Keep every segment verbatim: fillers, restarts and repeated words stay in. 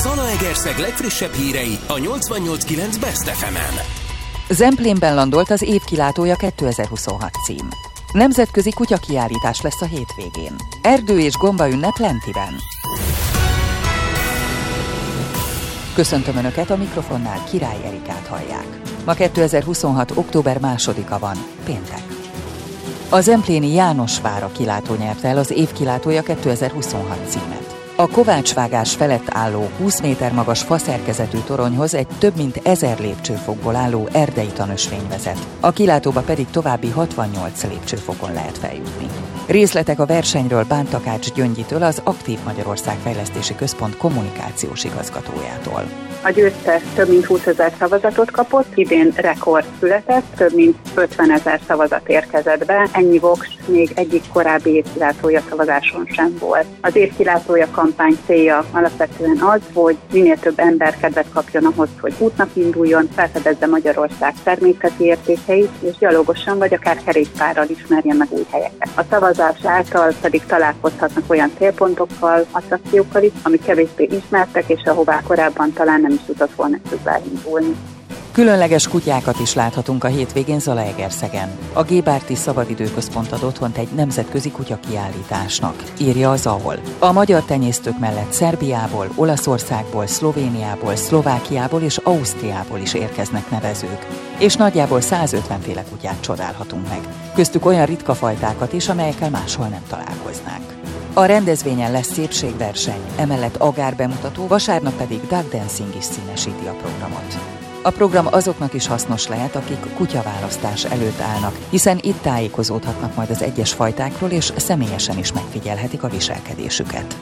Zalaegerszeg legfrissebb hírei a nyolcvannyolc kilenc Best ef emen. Zemplénben landolt az év kilátója kétezer-huszonhat cím. Nemzetközi kutyakiállítás lesz a hétvégén. Erdő és gomba ünnep Lentiben. Köszöntöm Önöket, a mikrofonnál Király Erikát hallják. Ma kétezer-huszonhat. október másodika van, péntek. A zempléni Jánosvára kilátó nyerte el az év kilátója kétezer-huszonhat címet. A kovácsvágás felett álló húsz méter magas faszerkezetű toronyhoz egy több mint ezer lépcsőfokból álló erdei tanösvény vezet. A kilátóba pedig további hatvannyolc lépcsőfokon lehet feljutni. Részletek a versenyről Bán Takács Gyöngyitől, az Aktív Magyarország Fejlesztési Központ kommunikációs igazgatójától. A győztes több mint húszezer szavazatot kapott, idén rekord született, több mint ötvenezer szavazat érkezett be, ennyi voks még egyik korábbi évkilátója szavazáson sem volt. Az évkilátója kampány célja alapvetően az, hogy minél több ember kedvet kapjon ahhoz, hogy útnak induljon, felfedezze Magyarország természeti értékeit, és gyalogosan vagy akár kerékpárral ismerjen meg új helyeket. A szavazás által pedig találkozhatnak olyan célpontokkal, attrakciókkal is, amik kevésbé ismertek, és ahová korábban talán nem is tudott volna közben indulni. Különleges kutyákat is láthatunk a hétvégén Zalaegerszegen. A Gébárti Szabadidőközpont ad otthont egy nemzetközi kutyakiállításnak, írja az á o el. A magyar tenyésztők mellett Szerbiából, Olaszországból, Szlovéniából, Szlovákiából és Ausztriából is érkeznek nevezők, és nagyjából százötven féle kutyát csodálhatunk meg. Köztük olyan ritka fajtákat is, amelyekkel máshol nem találkoznánk. A rendezvényen lesz szépségverseny, emellett agárbemutató, vasárnap pedig duck dancing is színesíti a programot. A program azoknak is hasznos lehet, akik kutyaválasztás előtt állnak, hiszen itt tájékozódhatnak majd az egyes fajtákról, és személyesen is megfigyelhetik a viselkedésüket.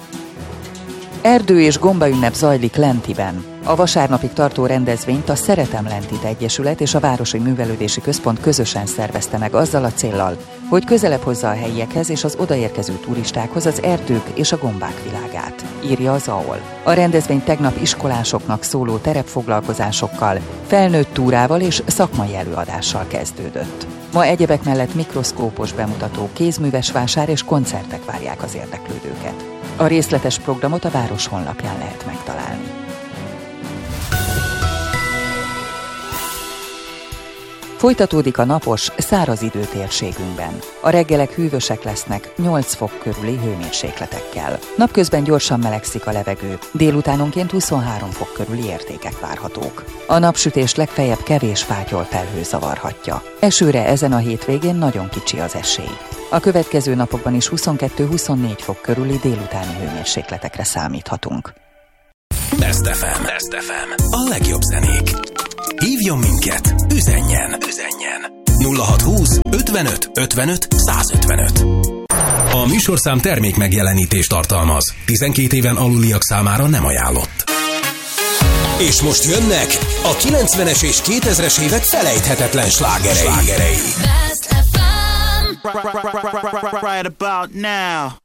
Erdő és gomba ünnep zajlik Lentiben. A vasárnapig tartó rendezvényt a Szeretem Lentit Egyesület és a Városi Művelődési Központ közösen szervezte meg azzal a céllal, hogy közelebb hozza a helyiekhez és az odaérkező turistákhoz az erdők és a gombák világát, írja az á o el. A rendezvény tegnap iskolásoknak szóló terepfoglalkozásokkal, felnőtt túrával és szakmai előadással kezdődött. Ma egyebek mellett mikroszkópos bemutató, kézműves vásár és koncertek várják az érdeklődőket. A részletes programot a város honlapján lehet megtalálni. Folytatódik a napos, száraz idő térségünkben. A reggelek hűvösek lesznek, nyolc fok körüli hőmérsékletekkel. Napközben gyorsan melegszik a levegő, délutánonként huszonhárom fok körüli értékek várhatók. A napsütés legfeljebb kevés fátyol felhő zavarhatja. Esőre ezen a hétvégén nagyon kicsi az esély. A következő napokban is huszonkettő-huszonnégy fok körüli délutáni hőmérsékletekre számíthatunk. Best ef em. Best ef em. A legjobb zenék. Hívjon minket, üzenjen, üzenjen. nulla hatszázhúsz ötvenöt ötvenöt százötvenöt. A műsorszám termék megjelenítést tartalmaz. tizenkét éven aluliak számára nem ajánlott. És most jönnek a kilencvenes és kétezres évek felejthetetlen slágerei. Best ef em. Right about now.